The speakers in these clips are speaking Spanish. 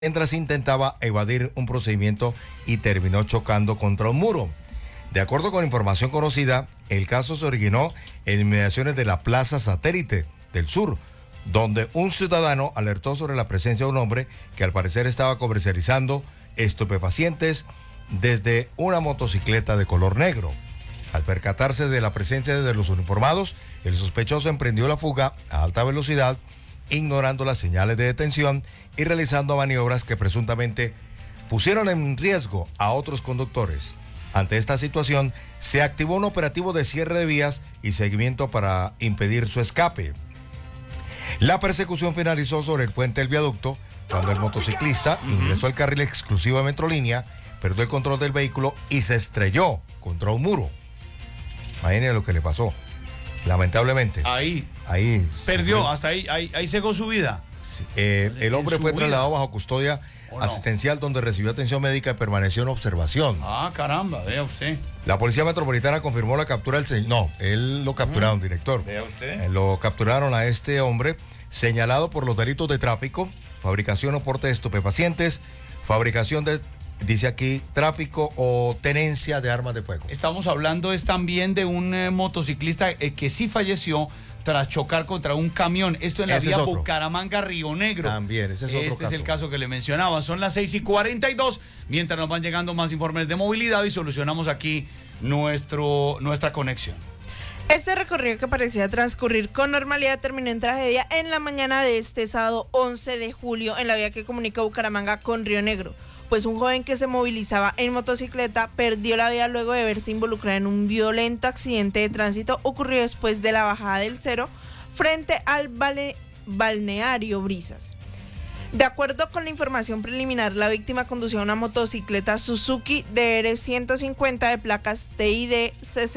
mientras intentaba evadir un procedimiento y terminó chocando contra un muro. De acuerdo con información conocida, el caso se originó en inmediaciones de la Plaza Satélite del Sur, donde un ciudadano alertó sobre la presencia de un hombre que al parecer estaba comercializando estupefacientes desde una motocicleta de color negro. Al percatarse de la presencia de los uniformados, el sospechoso emprendió la fuga a alta velocidad, ignorando las señales de detención y realizando maniobras que presuntamente pusieron en riesgo a otros conductores. Ante esta situación, se activó un operativo de cierre de vías y seguimiento para impedir su escape. La persecución finalizó sobre el puente del viaducto, cuando el motociclista ingresó al carril exclusivo de Metrolínea, perdió el control del vehículo y se estrelló contra un muro. Imagínense lo que le pasó, lamentablemente. Ahí perdió, hasta ahí cegó su vida. Sí, el hombre fue trasladado bajo custodia asistencial, donde recibió atención médica y permaneció en observación. Ah, caramba, vea usted. La Policía Metropolitana confirmó la captura del señor. No, él lo capturaron, director. Vea usted. Lo capturaron a este hombre, señalado por los delitos de tráfico, fabricación o porte de estupefacientes, fabricación de, dice aquí, tráfico o tenencia de armas de fuego. Estamos hablando también de un motociclista que sí falleció tras chocar contra un camión. Esto en la vía Bucaramanga-Río Negro. También, ese es otro caso. Este es el caso que le mencionaba. Son las 6:42, mientras nos van llegando más informes de movilidad y solucionamos aquí nuestra conexión. Este recorrido que parecía transcurrir con normalidad terminó en tragedia en la mañana de este sábado 11 de julio en la vía que comunica Bucaramanga con Río Negro. Pues un joven que se movilizaba en motocicleta perdió la vida luego de verse involucrado en un violento accidente de tránsito ocurrido después de la bajada del Cero frente al balneario Brisas. De acuerdo con la información preliminar, la víctima conducía una motocicleta Suzuki DR150 de placas TID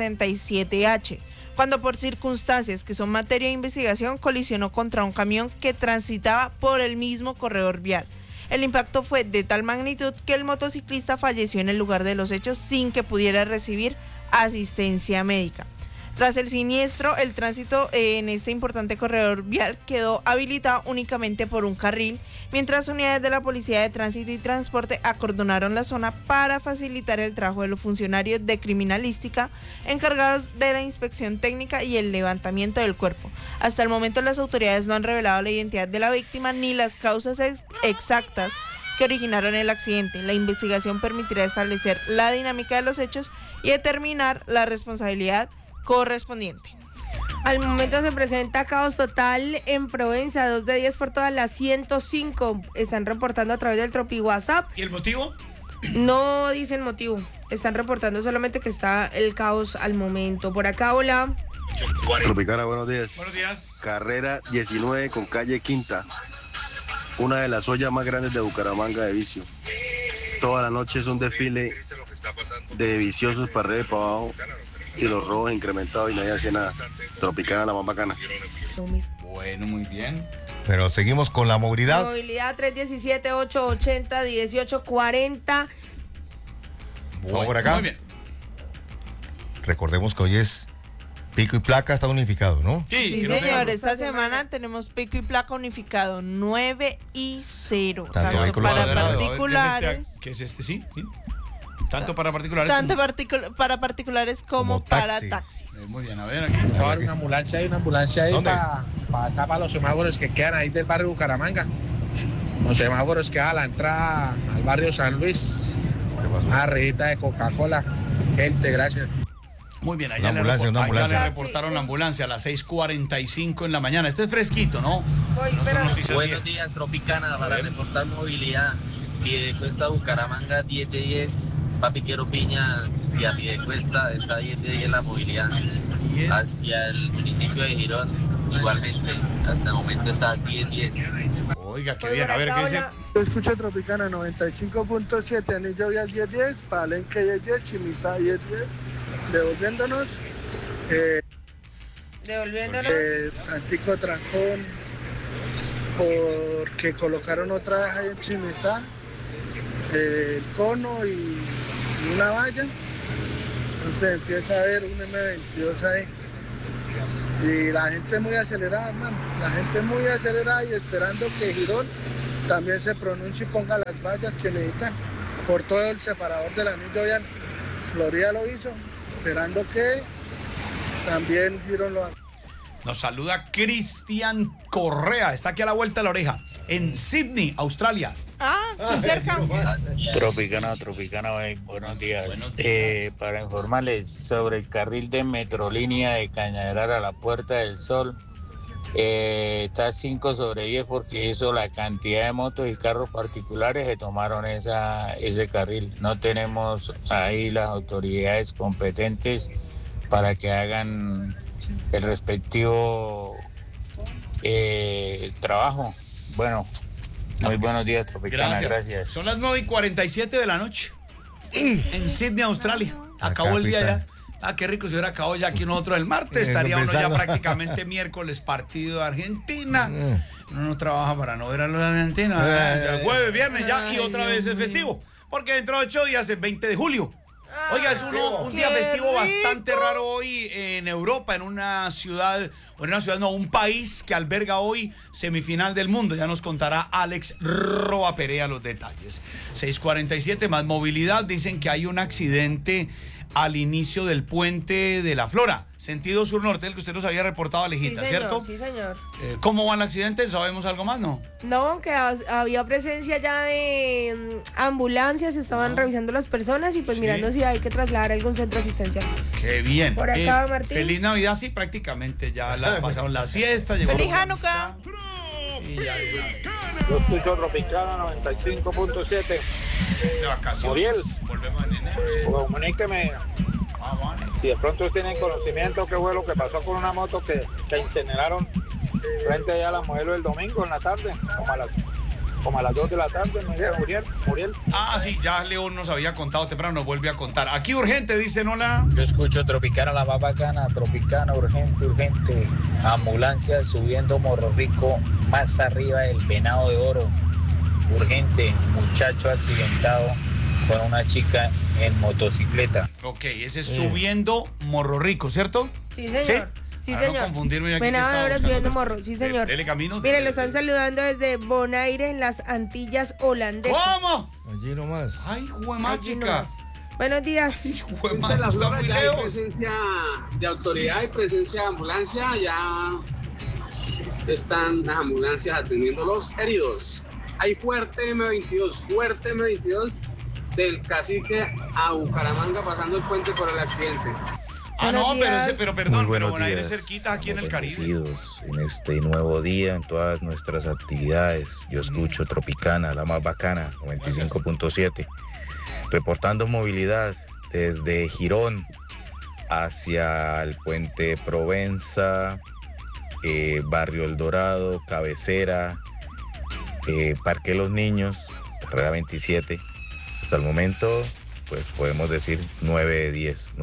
67H, cuando por circunstancias que son materia de investigación colisionó contra un camión que transitaba por el mismo corredor vial. El impacto fue de tal magnitud que el motociclista falleció en el lugar de los hechos sin que pudiera recibir asistencia médica. Tras el siniestro, el tránsito en este importante corredor vial quedó habilitado únicamente por un carril, mientras unidades de la Policía de Tránsito y Transporte acordonaron la zona para facilitar el trabajo de los funcionarios de criminalística encargados de la inspección técnica y el levantamiento del cuerpo. Hasta el momento las autoridades no han revelado la identidad de la víctima ni las causas exactas que originaron el accidente. La investigación permitirá establecer la dinámica de los hechos y determinar la responsabilidad correspondiente. Al momento se presenta caos total en Provenza, 2 de 10 por todas las 105. Están reportando a través del Tropi WhatsApp. ¿Y el motivo? No dicen motivo. Están reportando solamente que está el caos al momento. Por acá, hola. Tropicana, buenos días. Buenos días. Carrera 19 con calle Quinta. Una de las ollas más grandes de Bucaramanga de vicio. Toda la noche es un desfile de viciosos para arriba y para abajo. Y los robos incrementados y nadie hace nada. Tropicana, la más bacana. Bueno, muy bien. Pero seguimos con la movilidad. Movilidad 317-880-1840. Vamos por acá. Muy bien. Recordemos que hoy es pico y placa, está unificado, ¿no? Sí, señor. Esta semana tenemos pico y placa unificado 9 y 0. Tanto para particulares. ¿Qué es este? Sí. Tanto para particulares. Para particulares como para taxis. Muy bien, a ver aquí. Va a haber una ambulancia ahí para acá, para los semáforos que quedan ahí del barrio Bucaramanga. Los semáforos que da la entrada al barrio San Luis. Una rejita de Coca-Cola. Gente, gracias. Muy bien, allá le reportaron la ambulancia a las 6:45 en la mañana. Este es fresquito, ¿no? Buenos días, Tropicana, para reportar movilidad. Piedecuesta Bucaramanga 10 de 10. Papi, quiero piña hacia Piedecuesta, está 10 de 10 la movilidad. Hacia el municipio de Girón, igualmente, hasta el momento está 10 de 10. Oiga, qué bien, a ver, ¿qué dice? Yo escucho Tropicana 95.7, Anillo Vial 10-10, Palenque 10-10, Chimita 10-10, devolviéndonos. Antico trancón, porque colocaron otra vez ahí en Chimita, el cono y una valla, entonces empieza a haber un M22 ahí. Y la gente muy acelerada, hermano. La gente muy acelerada y esperando que Girón también se pronuncie y ponga las vallas que necesitan por todo el separador del anillo vial. Florida lo hizo, esperando que también Girón lo haga. Nos saluda Cristian Correa, está aquí a la vuelta de la oreja, en Sydney, Australia. Muy cerca. Tropicana, buenos días. Para informarles sobre el carril de Metrolínea de Cañaveral a la Puerta del Sol, está 5/10 porque eso la cantidad de motos y carros particulares que tomaron ese carril. No tenemos ahí las autoridades competentes para que hagan el respectivo trabajo. Bueno, muy buenos días, Tropicana, gracias. Son las 9:47 de la noche en Sydney, Australia. Acabó el día ya. Qué rico si hubiera acabado ya aquí nosotros el martes. Estaría uno ya prácticamente miércoles, partido de Argentina. Uno no trabaja para no ver a los argentinos. Ya jueves, viernes ya y otra vez es festivo. Porque dentro de 8 días es 20 de julio. Oiga, es un día festivo bastante raro hoy en Europa, en una ciudad, un país que alberga hoy semifinal del mundo. Ya nos contará Alex Roa Perea los detalles. 6:47, más movilidad. Dicen que hay un accidente al inicio del puente de la Flora, sentido sur-norte, el que usted nos había reportado a Alejita, sí, señor, ¿cierto? Sí, señor. ¿Cómo va el accidente? ¿Sabemos algo más, no? No, que había presencia ya de ambulancias, estaban revisando las personas y pues mirando si hay que trasladar a algún centro asistencial. ¡Qué bien! Por acá, Martín. Feliz Navidad, sí, prácticamente ya pasaron las fiestas. ¡Feliz Hanukkah! Sí, ya. Yo escucho Tropicana 95.7. De vacaciones. Muriel. Volvemos en enero. Sí. Comuníqueme si de pronto tienen conocimiento qué fue lo que pasó con una moto que incineraron frente allá a la Modelo del domingo en la tarde, como a las 2 de la tarde, Muriel. Sí, ya León nos había contado temprano, nos vuelve a contar. Aquí urgente, dicen, hola. Yo escucho Tropicana, la más bacana, Tropicana, urgente. Ambulancia subiendo Morro Rico, más arriba del Venado de Oro. Urgente, muchacho accidentado con una chica en motocicleta. Ok, ese es subiendo Morro Rico, ¿cierto? Sí, señor. Sí, Para señor. no confundirme aquí. Venado de Oro subiendo Morro, sí, señor. Dele camino. Mire, lo están saludando desde Bonaire en las Antillas holandesas. ¿Cómo? Allí nomás. Ay, juemá, chica. Buenos días. Juemá, la Flora muy ya hay lejos. presencia de autoridad y presencia de ambulancia. Ya están las ambulancias atendiendo los heridos. Hay fuerte M22 del Cacique a Bucaramanga pasando el puente por el accidente. Perdón, pero Bonaire es cerquita aquí en el Caribe. En este nuevo día, en todas nuestras actividades, yo escucho Tropicana, la más bacana, 95.7, reportando movilidad desde Girón hacia el puente Provenza, Barrio El Dorado, Cabecera, Parque Los Niños, carrera 27. Hasta el momento, pues podemos decir 9 de 10.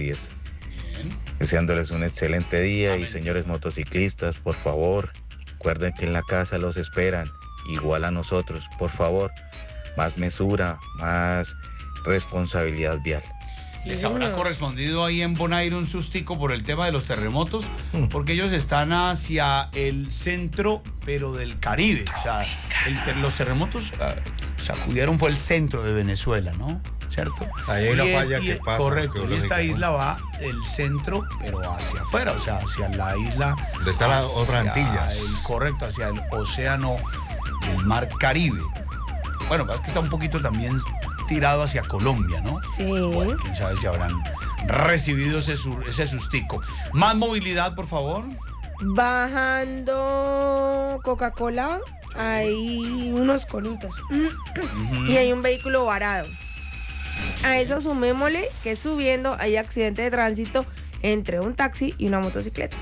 Deseándoles un excelente día. Amén. Y señores motociclistas, por favor, recuerden que en la casa los esperan, igual a nosotros, por favor, más mesura, más responsabilidad vial. ¿Les habrá correspondido ahí en Bonaire un sustico por el tema de los terremotos? Porque ellos están hacia el centro, pero del Caribe. O sea, los terremotos sacudieron fue el centro de Venezuela, ¿no? ¿Cierto? Ahí hay una falla que pasa. Correcto, y esta isla va del centro, pero hacia afuera, o sea, hacia la isla. Donde están las otras Antillas. Correcto, hacia el océano del mar Caribe. Bueno, es que está un poquito también tirado hacia Colombia, ¿no? Sí. Bueno, quién sabe si habrán recibido ese sustico. Más movilidad, por favor. Bajando Coca-Cola, hay unos conitos. Y hay un vehículo varado. A eso sumémosle que subiendo hay accidente de tránsito entre un taxi y una motocicleta.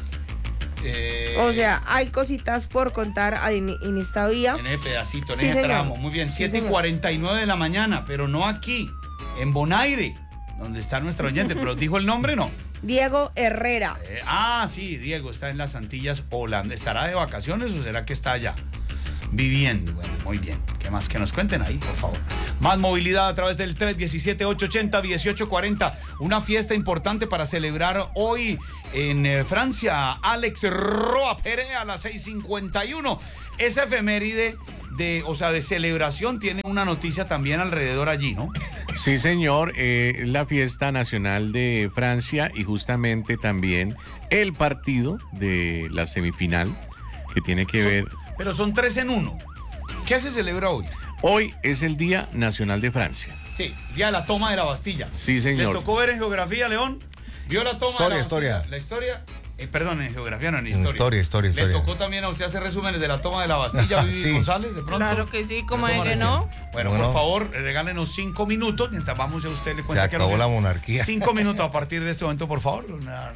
O sea, hay cositas por contar en esta vía. En ese pedacito, en Sí, ese señor. tramo. Muy bien, Sí, 7:49 de la mañana, pero no aquí, en Bonaire, donde está nuestro oyente, pero dijo el nombre, ¿no? Diego Herrera. Sí, Diego está en las Antillas Holanda. ¿Estará de vacaciones o será que está allá viviendo? Bueno, muy bien. ¿Qué más? Que nos cuenten ahí, por favor. Más movilidad a través del 317-880-1840. Una fiesta importante para celebrar hoy en Francia. Alex Roa Perea a las 6:51. Esa efeméride de celebración, tiene una noticia también alrededor allí, ¿no? Sí, señor, la fiesta nacional de Francia y justamente también el partido de la semifinal que tiene que ver... Pero son 3 en 1. ¿Qué se celebra hoy? Hoy es el Día Nacional de Francia. Sí, día de la toma de la Bastilla. Sí, señor. ¿Les tocó ver en geografía, León? ¿Vio la toma de la Bastilla? La historia... perdón, en geografía, no en historia. Historia. ¿Le tocó también a usted hacer resúmenes de la toma de la Bastilla, Vivi Sí. González, de pronto? Claro que sí, ¿cómo es que no? Bueno, por favor, regálenos 5 minutos, mientras vamos a usted le cuenta Se acabó la monarquía. 5 minutos a partir de este momento, por favor. Hola.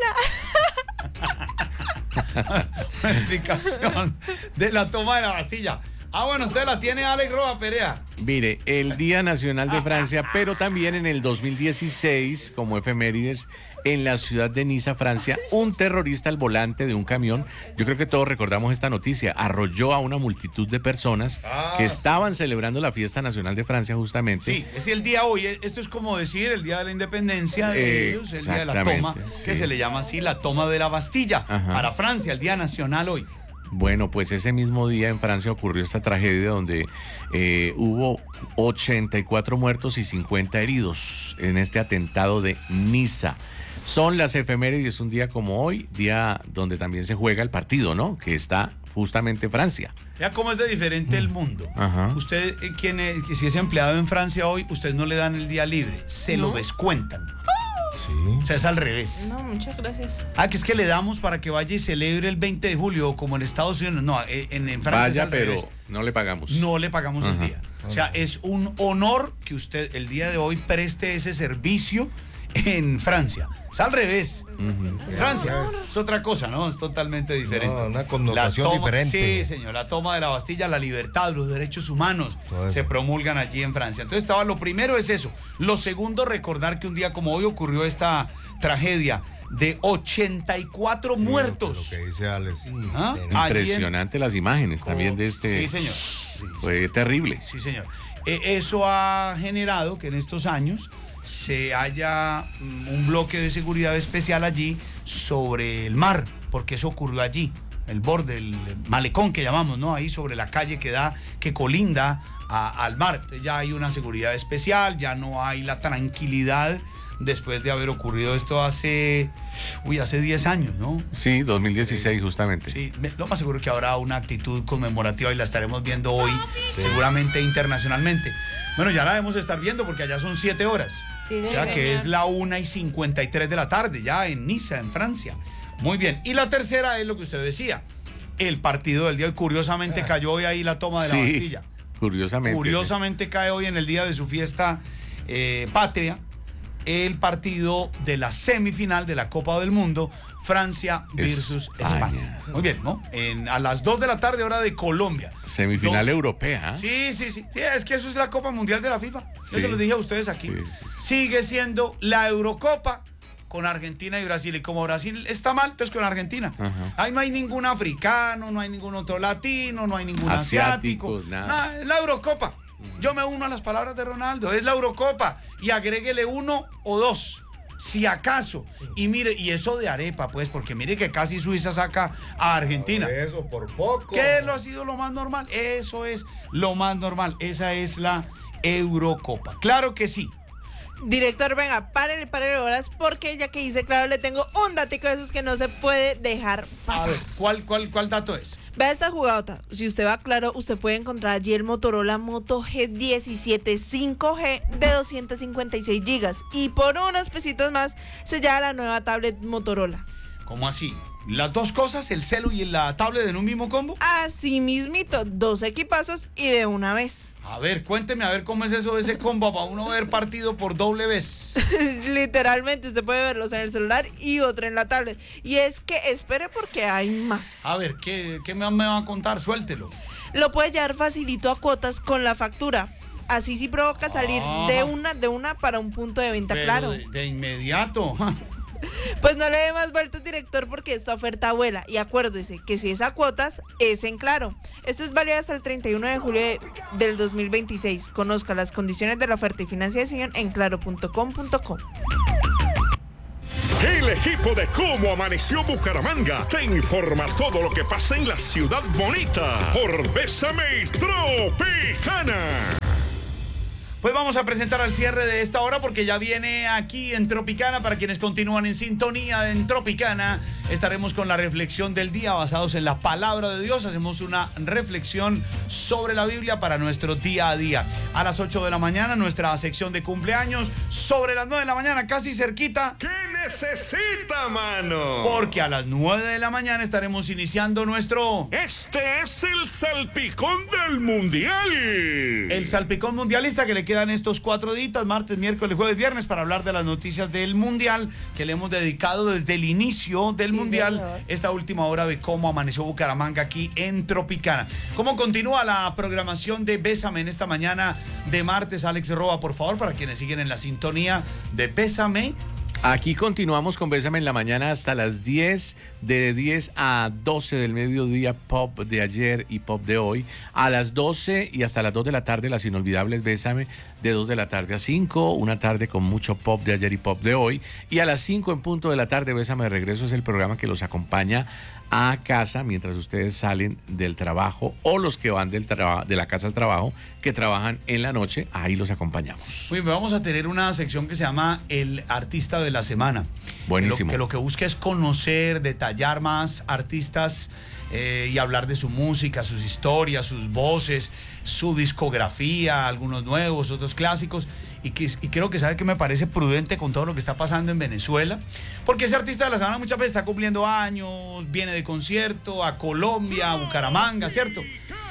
Una explicación de la toma de la Bastilla. Bueno, usted la tiene Alex Roa Perea. Mire, el Día Nacional de Francia, pero también en el 2016, como efemérides, en la ciudad de Niza, Francia, un terrorista al volante de un camión, yo creo que todos recordamos esta noticia, arrolló a una multitud de personas que estaban celebrando la fiesta nacional de Francia justamente. Sí, es el día hoy, esto es como decir el día de la independencia de ellos, el día de la toma, que se le llama así la toma de la Bastilla. Ajá. Para Francia, el día nacional hoy. Bueno, pues ese mismo día en Francia ocurrió esta tragedia donde hubo 84 muertos y 50 heridos en este atentado de Niza. Son las efemérides, un día como hoy, día donde también se juega el partido, ¿no? Que está justamente Francia. Ya cómo es de diferente el mundo. Ajá. Usted, si es empleado en Francia hoy, usted no le dan el día libre, se lo descuentan. Sí. O sea, es al revés. No, muchas gracias. Que es que le damos para que vaya y celebre el 20 de julio, como en Estados Unidos. No, en Francia Vaya, es al pero revés. no le pagamos. No le pagamos el día. O sea, es un honor que usted el día de hoy preste ese servicio en Francia. Es al revés. Francia es otra cosa, ¿no? Es totalmente diferente. No, una connotación diferente. Sí, señor. La toma de la Bastilla, la libertad, los derechos humanos se promulgan allí en Francia. Entonces, lo primero es eso. Lo segundo, recordar que un día como hoy ocurrió esta tragedia de 84 muertos. Lo que dice Alex. Impresionante las imágenes también de este. Sí, señor. Fue terrible. Sí, señor. Eso ha generado que en estos años se haya un bloque de seguridad especial allí sobre el mar, porque eso ocurrió allí, el borde, el malecón que llamamos, ¿no? Ahí sobre la calle que colinda al mar. Entonces ya hay una seguridad especial, ya no hay la tranquilidad después de haber ocurrido esto hace 10 años, ¿no? Sí, 2016 justamente. Sí, lo más seguro es que habrá una actitud conmemorativa y la estaremos viendo hoy, seguramente internacionalmente. Bueno, ya la debemos estar viendo porque allá son 7 horas. Sí, o sea que es la 1:53 de la tarde, ya en Niza, en Francia. Muy bien. Y la tercera es lo que usted decía, el partido del día. Y curiosamente cayó hoy ahí la toma de la Bastilla. Curiosamente cae hoy en el día de su fiesta patria el partido de la semifinal de la Copa del Mundo, Francia versus España. Muy bien, ¿no? A las 2 de la tarde, hora de Colombia. Semifinal europea. Sí, es que eso es la Copa Mundial de la FIFA. Yo se lo dije a ustedes aquí. Sigue siendo la Eurocopa con Argentina y Brasil. Y como Brasil está mal, entonces con Argentina. Ahí no hay ningún africano, no hay ningún otro latino, no hay ningún asiático. Nada, es la Eurocopa. Yo me uno a las palabras de Ronaldo, es la Eurocopa y agréguele 1 o 2, si acaso. Y mire, y eso de arepa, pues, porque mire que casi Suiza saca a Argentina. Eso, por poco. Que lo ha sido lo más normal, eso es lo más normal, esa es la Eurocopa. Claro que sí. Director, venga, párele horas, porque ya que dice claro, le tengo un datico de esos que no se puede dejar pasar. A ver, ¿cuál dato es? Vea esta jugadota. Si usted va claro, usted puede encontrar allí el Motorola Moto G17 5G de 256 GB. Y por unos pesitos más se lleva la nueva tablet Motorola. ¿Cómo así? ¿Las dos cosas, el celu y la tablet en un mismo combo? Así mismito, 2 equipazos y de una vez. A ver, cuénteme, a ver cómo es eso de ese combo para uno ver partido por doble vez. Literalmente, usted puede verlos en el celular y otro en la tablet. Y es que espere porque hay más. A ver, ¿qué me va a contar? Suéltelo. Lo puede llevar facilito a cuotas con la factura. Así sí provoca salir de una para un punto de venta. Pero claro. De inmediato. Pues no le dé más vueltas, director, porque esta oferta vuela. Y acuérdese que si es a cuotas, es en Claro. Esto es válido hasta el 31 de julio del 2026. Conozca las condiciones de la oferta y financiación en claro.com.co. El equipo de Cómo Amaneció Bucaramanga te informa todo lo que pasa en la ciudad bonita por Bésame Tropicana. Pues vamos a presentar al cierre de esta hora porque ya viene aquí en Tropicana. Para quienes continúan en sintonía en Tropicana, estaremos con la reflexión del día basados en la palabra de Dios. Hacemos una reflexión sobre la Biblia para nuestro día a día. A las 8 de la mañana, nuestra sección de cumpleaños. Sobre las 9 de la mañana, casi cerquita. ¿Qué necesita, mano? Porque a las 9 de la mañana estaremos iniciando nuestro... Este es el salpicón del mundial. El salpicón mundialista que le quedan estos 4 días, martes, miércoles, jueves, viernes, para hablar de las noticias del mundial que le hemos dedicado desde el inicio del mundial, señor. Esta última hora de Cómo Amaneció Bucaramanga aquí en Tropicana. ¿Cómo continúa la programación de Bésame en esta mañana de martes? Alex Roa, por favor, para quienes siguen en la sintonía de Bésame. Aquí continuamos con Bésame en la mañana hasta las 10, de 10 a 12 del mediodía, pop de ayer y pop de hoy. A las 12 y hasta las 2 de la tarde, las inolvidables Bésame, de 2 de la tarde a 5, una tarde con mucho pop de ayer y pop de hoy. Y a las 5 en punto de la tarde, Bésame de Regreso es el programa que los acompaña a casa mientras ustedes salen del trabajo o los que van de la casa al trabajo, que trabajan en la noche, ahí los acompañamos. Muy bien, vamos a tener una sección que se llama El Artista de la Semana. Buenísimo. Que lo que busca es conocer, detallar más artistas y hablar de su música, sus historias, sus voces, su discografía, algunos nuevos, otros clásicos. Y creo que sabe que me parece prudente con todo lo que está pasando en Venezuela, porque ese artista de la semana muchas veces está cumpliendo años, viene de concierto a Colombia, a Bucaramanga, ¿cierto?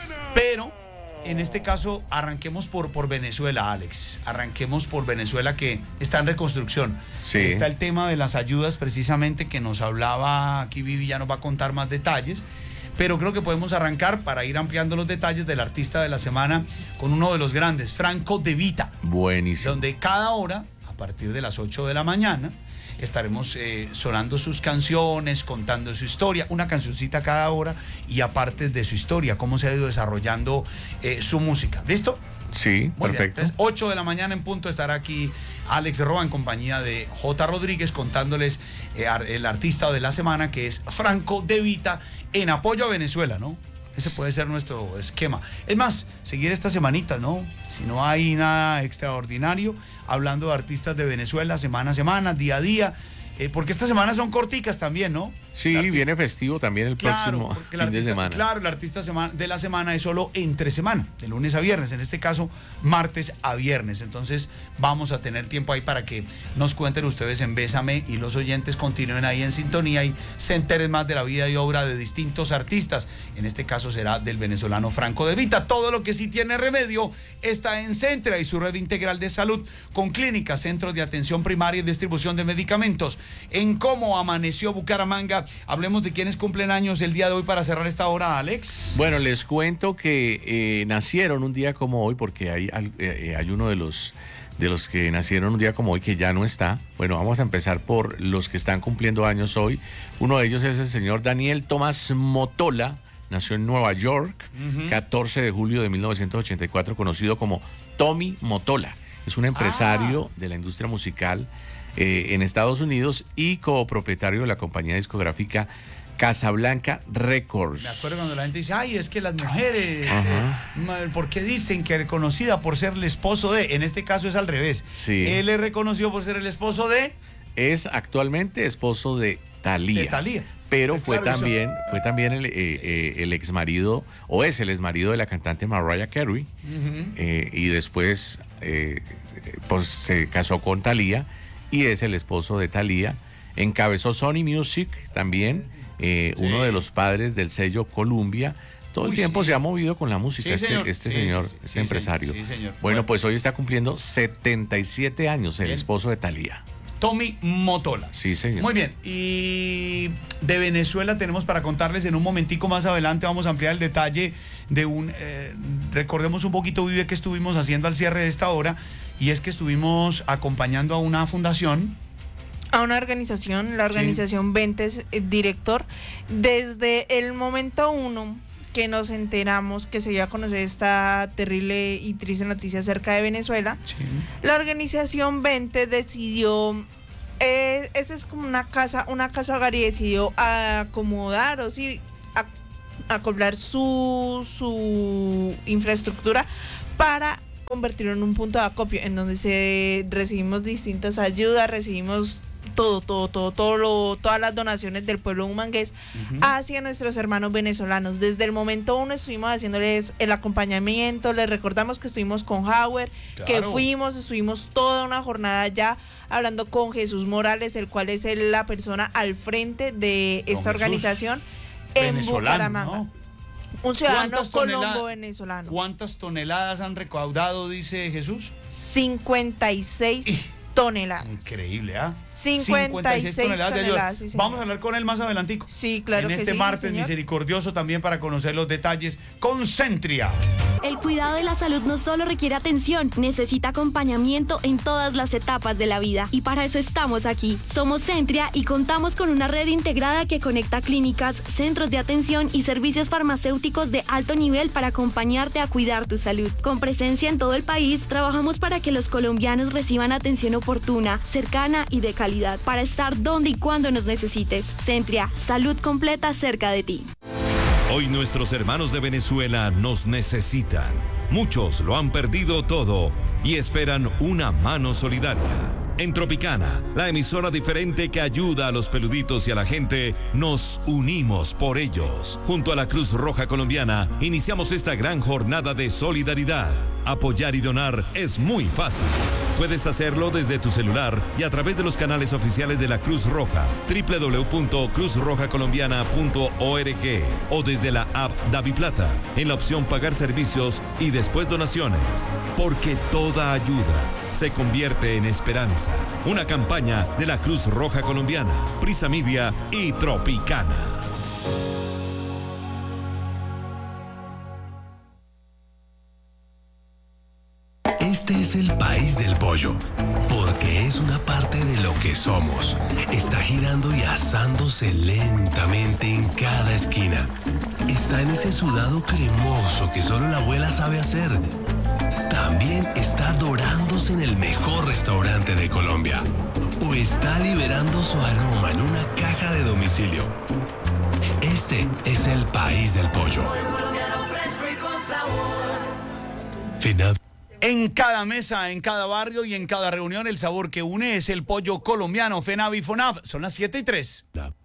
Pero en este caso arranquemos por Venezuela, Alex. Arranquemos por Venezuela, que está en reconstrucción. Sí. Está el tema de las ayudas precisamente que nos hablaba aquí Vivi, ya nos va a contar más detalles. Pero creo que podemos arrancar para ir ampliando los detalles del artista de la semana con uno de los grandes, Franco De Vita. Buenísimo. Donde cada hora, a partir de las 8 de la mañana, estaremos sonando sus canciones, contando su historia, una cancioncita cada hora y aparte de su historia, cómo se ha ido desarrollando su música. ¿Listo? Sí, muy perfecto. Bien, entonces, 8 de la mañana en punto estará aquí Alex Roa en compañía de J. Rodríguez contándoles el artista de la semana, que es Franco De Vita, en apoyo a Venezuela, ¿no? Ese puede ser nuestro esquema. Es más, seguir esta semanita, ¿no? Si no hay nada extraordinario, hablando de artistas de Venezuela semana a semana, día a día. Porque estas semanas son corticas también, ¿no? Sí, viene festivo también el próximo fin de semana. Claro, el artista de la semana es solo entre semana, de lunes a viernes, en este caso martes a viernes. Entonces vamos a tener tiempo ahí para que nos cuenten ustedes en Bésame y los oyentes continúen ahí en sintonía y se enteren más de la vida y obra de distintos artistas. En este caso será del venezolano Franco De Vita. Todo lo que sí tiene remedio está en Centra y su red integral de salud, con clínicas, centros de atención primaria y distribución de medicamentos. En Cómo Amaneció Bucaramanga, hablemos de quienes cumplen años el día de hoy para cerrar esta hora, Alex. Bueno, les cuento que nacieron un día como hoy, porque hay uno de los que nacieron un día como hoy que ya no está. Bueno, vamos a empezar por los que están cumpliendo años hoy. Uno de ellos es el señor Daniel Tomás Motola. Nació en Nueva York, 14 de julio de 1984, conocido como Tommy Motola. Es un empresario de la industria musical en Estados Unidos y copropietario de la compañía discográfica Casablanca Records. Me acuerdo cuando la gente dice, ay, es que las mujeres, ¿por qué dicen que es reconocida por ser el esposo de? En este caso es al revés. Sí. Él es reconocido por ser el esposo de... Es actualmente esposo de Thalía. De Thalía. Pero pues fue claro, también el exmarido, o es el exmarido de la cantante Mariah Carey. Y después pues se casó con Thalía y es el esposo de Thalía. Encabezó Sony Music también, uno de los padres del sello Columbia. Todo el tiempo se ha movido con la música este empresario. Señor. Bueno, pues hoy está cumpliendo 77 años el esposo de Thalía. Tommy Motola. Sí, señor. Muy bien. Y de Venezuela tenemos para contarles en un momentico más adelante. Vamos a ampliar el detalle de recordemos un poquito, Vive, que estuvimos haciendo al cierre de esta hora. Y es que estuvimos acompañando a una fundación. A una organización, la organización Ventes, director. Desde el momento 1 que nos enteramos que se iba a conocer esta terrible y triste noticia acerca de Venezuela, la organización Ventes decidió Esta es como una casa hogar y decidió acomodar o sí, acoplar su infraestructura para convertirlo en un punto de acopio en donde recibimos distintas ayudas, recibimos todas las donaciones del pueblo humangués hacia nuestros hermanos venezolanos. Desde el momento 1 estuvimos haciéndoles el acompañamiento, les recordamos que estuvimos con Howard, que estuvimos toda una jornada ya hablando con Jesús Morales, el cual es la persona al frente de esta organización en Bucaramanga. ¿No? Un ciudadano colombo-venezolano. ¿Cuántas toneladas han recaudado, dice Jesús? 56 toneladas. Increíble, ¿ah? 56 toneladas. Sí, vamos a hablar con él más adelantico. Sí, claro. En que este martes misericordioso también para conocer los detalles con Centria. El cuidado de la salud no solo requiere atención, necesita acompañamiento en todas las etapas de la vida. Y para eso estamos aquí. Somos Centria y contamos con una red integrada que conecta clínicas, centros de atención y servicios farmacéuticos de alto nivel para acompañarte a cuidar tu salud. Con presencia en todo el país, trabajamos para que los colombianos reciban atención oportuna, cercana y de calidad, para estar donde y cuando nos necesites. Centria, salud completa cerca de ti. Hoy nuestros hermanos de Venezuela nos necesitan. Muchos lo han perdido todo y esperan una mano solidaria. En Tropicana, la emisora diferente que ayuda a los peluditos y a la gente, nos unimos por ellos. Junto a la Cruz Roja Colombiana, iniciamos esta gran jornada de solidaridad. Apoyar y donar es muy fácil. Puedes hacerlo desde tu celular y a través de los canales oficiales de la Cruz Roja, www.cruzrojacolombiana.org o desde la app DaviPlata, en la opción Pagar Servicios y después Donaciones. Porque toda ayuda se convierte en esperanza. Una campaña de la Cruz Roja Colombiana, Prisa Media y Tropicana. Este es el país del pollo, porque es una parte de lo que somos. Está girando y asándose lentamente en cada esquina. Está en ese sudado cremoso que solo la abuela sabe hacer. También está dorándose en el mejor restaurante de Colombia. O está liberando su aroma en una caja de domicilio. Este es el país del pollo. Final. En cada mesa, en cada barrio y en cada reunión, el sabor que une es el pollo colombiano. FENAV y FONAV. Son las 7:03.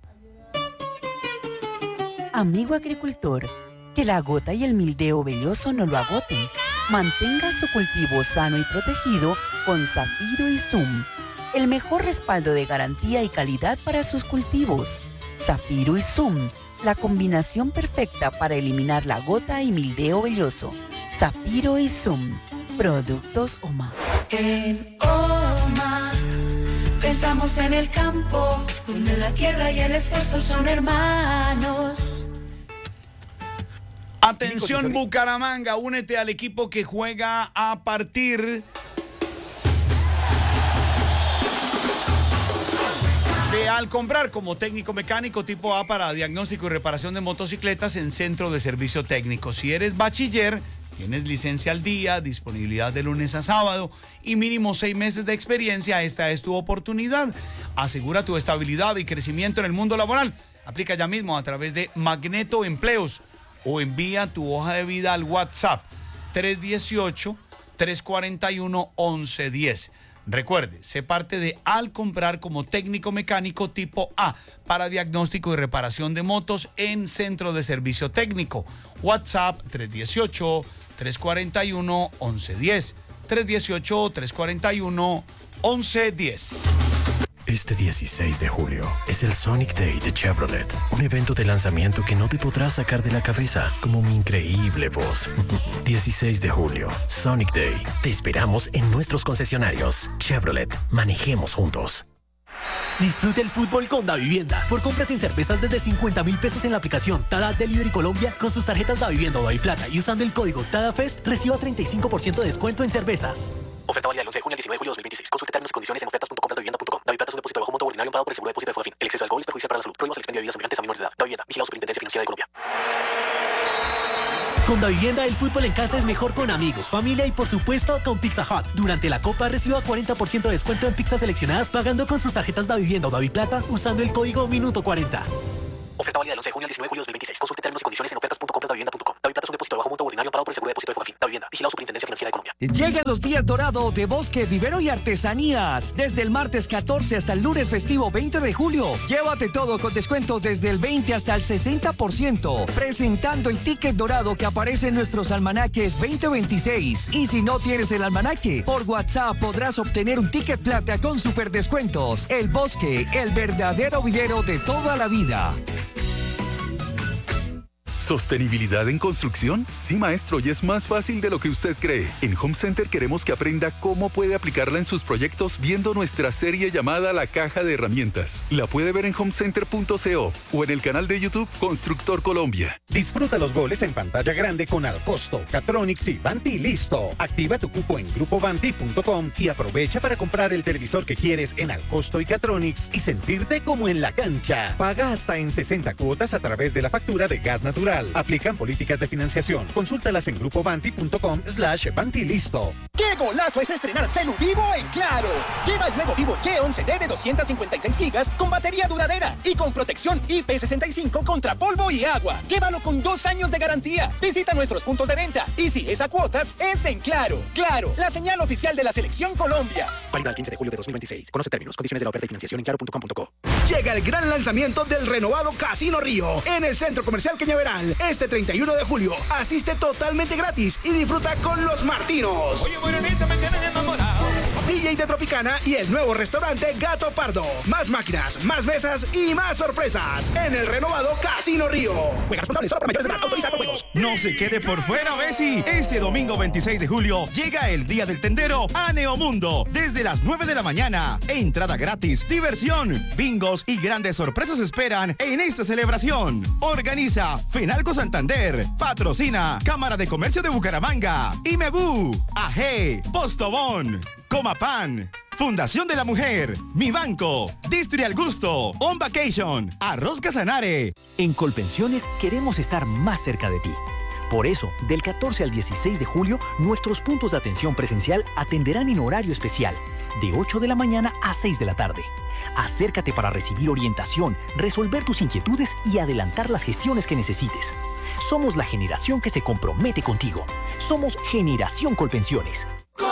Amigo agricultor, que la gota y el mildeo velloso no lo agoten. Mantenga su cultivo sano y protegido con Zafiro y Zoom, el mejor respaldo de garantía y calidad para sus cultivos. Zafiro y Zoom, la combinación perfecta para eliminar la gota y mildeo velloso. Zafiro y Zoom, productos OMA. En OMA pensamos en el campo, donde la tierra y el esfuerzo son hermanos. Atención Bucaramanga, únete al equipo que juega a partir de Al Comprar como técnico mecánico tipo A para diagnóstico y reparación de motocicletas en Centro de Servicio Técnico. Si eres bachiller, tienes licencia al día, disponibilidad de lunes a sábado y mínimo 6 meses de experiencia, esta es tu oportunidad. Asegura tu estabilidad y crecimiento en el mundo laboral. Aplica ya mismo a través de Magneto Empleos o envía tu hoja de vida al WhatsApp 318-341-1110. Recuerde, sé parte de Al Comprar como técnico mecánico tipo A para diagnóstico y reparación de motos en Centro de Servicio Técnico. WhatsApp 318-341-1110. 318-341-1110. Este 16 de julio es el Sonic Day de Chevrolet, un evento de lanzamiento que no te podrás sacar de la cabeza, como mi increíble voz. 16 de julio, Sonic Day. Te esperamos en nuestros concesionarios. Chevrolet, manejemos juntos. Disfruta el fútbol con Davivienda. Por compras en cervezas desde 50.000 pesos en la aplicación Tada Delivery Colombia con sus tarjetas Davivienda o Daviplata y usando el código TADAFEST, reciba 35% de descuento en cervezas. Oferta válida del 11 de junio al 19 de julio de 2026. Consulte términos y condiciones en ofertas.compras.davivienda.com. Daviplata es un depósito de bajo monto ordinario pagado por el seguro de depósito de Fodafin. El exceso de alcohol es perjudicial para la salud. Prohibimos el expendio de bebidas embriagantes a menores de edad. Davivienda. Vigilado Superintendencia Financiera de Colombia. Con Davivienda, el fútbol en casa es mejor con amigos, familia y por supuesto con Pizza Hut. Durante la Copa reciba 40% de descuento en pizzas seleccionadas pagando con sus tarjetas Davivienda o Daviplata usando el código Minuto40. Oferta válida del 11 de junio al 19 de julio de 2026. Consulte términos y condiciones en ofertas.compras.davivienda.com. Daviplata es un depósito de bajo monto ordinario amparado por el seguro de depósito de Fogafín. Davivienda. Vigilado Superintendencia Financiera de Colombia. Llegan los días dorados de Bosque, Vivero y Artesanías. Desde el martes 14 hasta el lunes festivo 20 de julio. Llévate todo con descuentos desde el 20 hasta el 60%. Presentando el ticket dorado que aparece en nuestros almanaques 2026. Y si no tienes el almanaque, por WhatsApp podrás obtener un ticket plata con super descuentos. El Bosque, el verdadero vivero de toda la vida. ¿Sostenibilidad en construcción? Sí, maestro, y es más fácil de lo que usted cree. En Home Center queremos que aprenda cómo puede aplicarla en sus proyectos viendo nuestra serie llamada La Caja de Herramientas. La puede ver en homecenter.co o en el canal de YouTube Constructor Colombia. Disfruta los goles en pantalla grande con Alcosto, Catronics y Vanti Listo. Activa tu cupo en grupovanti.com y aprovecha para comprar el televisor que quieres en Alcosto y Catronics y sentirte como en la cancha. Paga hasta en 60 cuotas a través de la factura de gas natural. Aplican políticas de financiación. Consúltalas en grupovanti.com/vantilisto. ¡Qué golazo es estrenar Celu Vivo en Claro! Lleva el nuevo Vivo Y11D de 256 GB con batería duradera y con protección IP65 contra polvo y agua. Llévalo con 2 años de garantía. Visita nuestros puntos de venta y si es a cuotas, es en Claro. Claro, la señal oficial de la Selección Colombia. Válida el 15 de julio de 2026. Conoce términos, condiciones de la oferta y financiación en claro.com.co. Llega el gran lanzamiento del renovado Casino Río en el Centro Comercial Cañaveral. Este 31 de julio, asiste totalmente gratis y disfruta con los Martinos. Oye, morenita, me tienes enamorado. DJ de Tropicana y el nuevo restaurante Gato Pardo. Más máquinas, más mesas y más sorpresas en el renovado Casino Río. Juega responsable, solo para mayores de edad. Autoriza con juegos. No se quede por fuera, Bessi. Este domingo 26 de julio llega el Día del Tendero a Neomundo. Desde las 9 de la mañana. Entrada gratis, diversión, bingos y grandes sorpresas esperan en esta celebración. Organiza Fenalco Santander. Patrocina Cámara de Comercio de Bucaramanga. Imebu. AG. Postobón. Comapan, Fundación de la Mujer, Mi Banco, Distri Al Gusto, On Vacation, Arroz Casanare. En Colpensiones queremos estar más cerca de ti. Por eso, del 14 al 16 de julio, nuestros puntos de atención presencial atenderán en horario especial, de 8 de la mañana a 6 de la tarde. Acércate para recibir orientación, resolver tus inquietudes y adelantar las gestiones que necesites. Somos la generación que se compromete contigo. Somos Generación Colpensiones.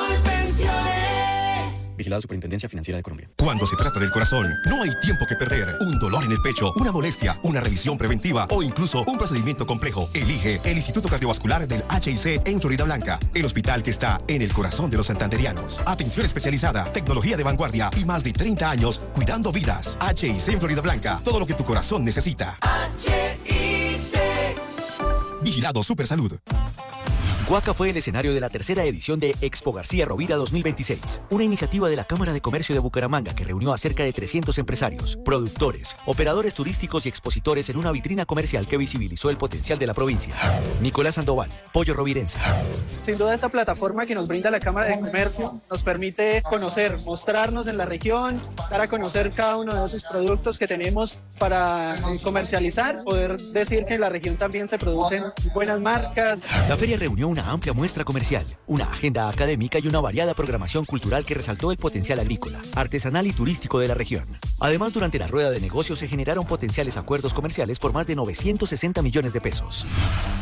Vigilado Superintendencia Financiera de Colombia. Cuando se trata del corazón, no hay tiempo que perder. Un dolor en el pecho, una molestia, una revisión preventiva o incluso un procedimiento complejo. Elige el Instituto Cardiovascular del HIC en Florida Blanca, el hospital que está en el corazón de los santanderianos. Atención especializada, tecnología de vanguardia y más de 30 años cuidando vidas. HIC en Florida Blanca, todo lo que tu corazón necesita. HIC. Vigilado Supersalud. Guaca fue el escenario de la tercera edición de Expo García Rovira 2026, una iniciativa de la Cámara de Comercio de Bucaramanga que reunió a cerca de 300 empresarios, productores, operadores turísticos y expositores en una vitrina comercial que visibilizó el potencial de la provincia. Nicolás Sandoval, Pollo Rovirense. Sin duda esta plataforma que nos brinda la Cámara de Comercio nos permite conocer, mostrarnos en la región, dar a conocer cada uno de esos productos que tenemos para comercializar, poder decir que en la región también se producen buenas marcas. La feria reunió una amplia muestra comercial, una agenda académica y una variada programación cultural que resaltó el potencial agrícola, artesanal y turístico de la región. Además, durante la rueda de negocios se generaron potenciales acuerdos comerciales por más de 960 millones de pesos.